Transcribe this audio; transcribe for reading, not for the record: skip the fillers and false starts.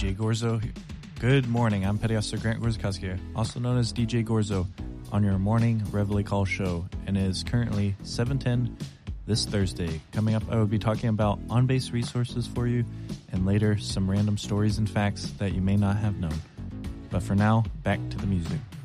DJ Gorzo. Good morning. I'm Petty Officer Grant Gorzakowski, also known as DJ Gorzo, on your morning Reveille Call show, and it is currently 7:10 this Thursday. Coming up, I will be talking about on-base resources for you, and later some random stories and facts that you may not have known. But for now, back to the music.